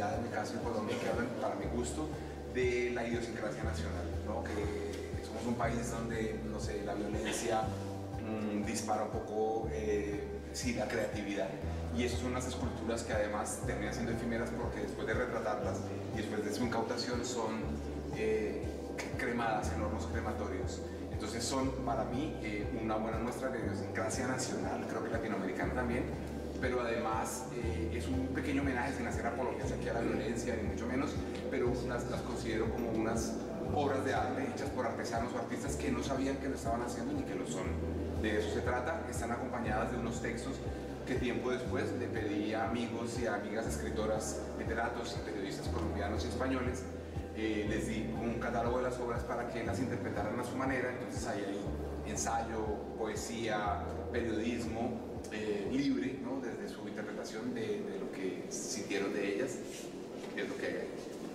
diversidad, en mi caso en Colombia, que hablan, para mi gusto, de la idiosincrasia nacional, ¿no? Que somos un país donde, no sé, la violencia dispara un poco sí, la creatividad, y esas son unas esculturas que además terminan siendo efímeras porque después de retratarlas y después de su incautación son cremadas en hornos crematorios. Entonces son para mí una buena muestra de idiosincrasia nacional, creo que latinoamericana también, pero además es un pequeño homenaje sin hacer apologías aquí a la violencia, ni mucho menos, pero las considero como unas obras de arte hechas por artesanos o artistas que no sabían que lo estaban haciendo ni que lo son. De eso se trata. Están acompañadas de unos textos que tiempo después le pedí a amigos y a amigas escritoras, literatos y periodistas colombianos y españoles. Les di un catálogo de las obras para que las interpretaran a su manera. Entonces hay ensayo, poesía, periodismo libre, ¿no? Desde su interpretación de lo que sintieron de ellas, es lo que hay ahí.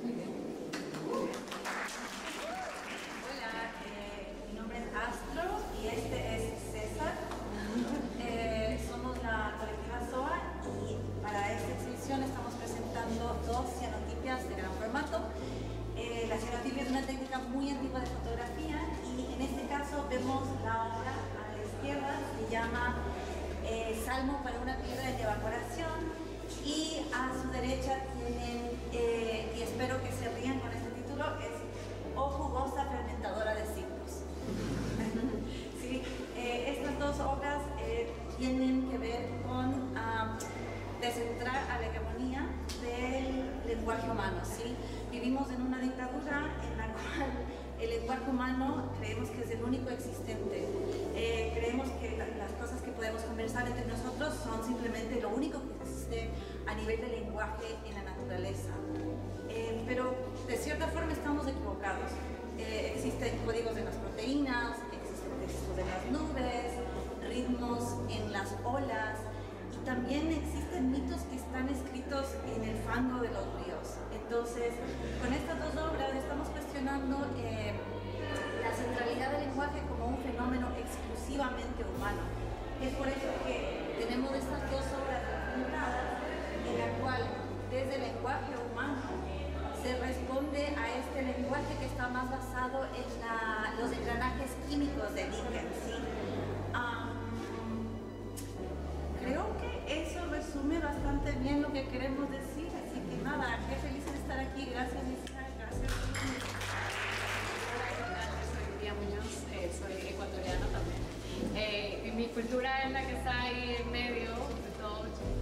Hola, mi nombre es Astro y este es César. Somos la colectiva SOA y para esta exhibición estamos presentando dos cianotipias de gran formato. La cianotipia es una técnica muy antigua de fotografía y en este caso vemos la obra a la izquierda, se llama Salmo para una piedra de evaporación, y a su derecha tienen, y espero que se rían con este título, es O jugosa fermentadora de signos. Sí, estas dos obras tienen que ver con descentrar a la hegemonía del lenguaje humano, ¿sí? Vivimos en una dictadura en la cual el lenguaje humano creemos que es el único existente. Creemos que las cosas que podemos conversar entre nosotros son simplemente lo único que existe a nivel de lenguaje en la naturaleza. Pero de cierta forma estamos equivocados. Existen códigos en las proteínas, existen textos en las nubes, ritmos en las olas, y también existen mitos que están escritos en el fango de los ríos. Entonces, con estas dos obras estamos cuestionando la centralidad del lenguaje como un fenómeno exclusivamente humano. Es por eso que tenemos estas dos obras juntadas, en la cual desde el lenguaje humano se responde a este lenguaje que está más basado en los engranajes químicos de Dickens, ¿sí? Creo que eso resume bastante bien lo que queremos decir, así que nada, qué feliz de estar aquí. Gracias, Lisa, gracias. Hola, ¿qué tal? Soy Tía Muñoz, soy ecuatoriana también. Mi cultura es la que está ahí en medio de todo.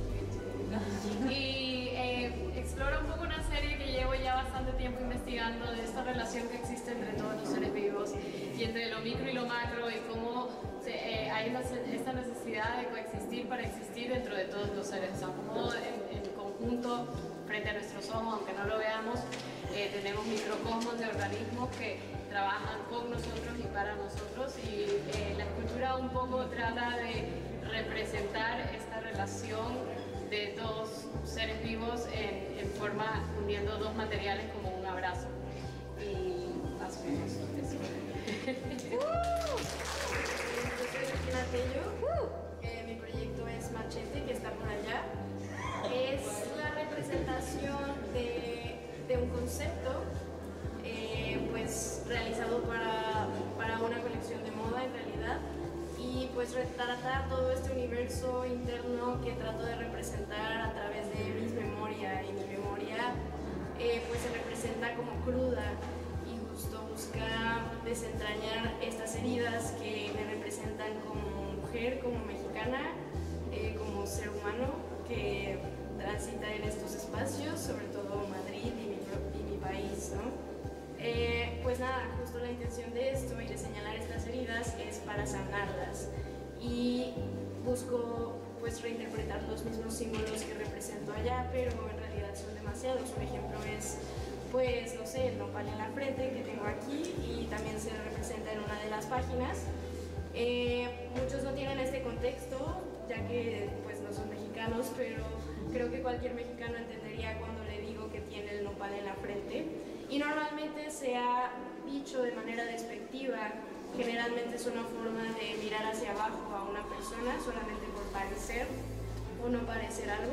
Y explora un poco una serie que llevo ya bastante tiempo investigando, de esta relación que existe entre todos los seres vivos y entre lo micro y lo macro, y cómo hay esta necesidad de coexistir para existir dentro de todos los seres. O sea, como en conjunto, frente a nuestros ojos, aunque no lo veamos, tenemos microcosmos de organismos que trabajan con nosotros y para nosotros, y la escultura un poco trata de representar esta relación de dos seres vivos en forma, uniendo dos materiales como un abrazo. Y más o menos eso. Yo soy Regina Tello. Mi proyecto es Machete, que está por allá. Es la representación de un concepto pues realizado para una colección de moda en realidad, y pues retratar todo este universo interno que trato de representar a través de mis memorias, y mi memoria pues se representa como cruda, y justo busca desentrañar estas heridas que me representan como mujer, como mexicana, como ser humano que transita en estos espacios, sobre todo Madrid y mi país, ¿no? Pues nada, justo la intención de esto y de señalar estas heridas es para sanarlas, y busco pues reinterpretar los mismos símbolos que represento allá, pero en realidad son demasiados. Un ejemplo es, pues no sé, el nopal en la frente que tengo aquí, y también se representa en una de las páginas. Muchos no tienen este contexto, ya que pues no son mexicanos, pero creo que cualquier mexicano entendería cuando le digo que tiene el nopal en la frente. Y normalmente se ha dicho de manera despectiva, generalmente es una forma de mirar hacia abajo a una persona solamente por parecer o no parecer algo.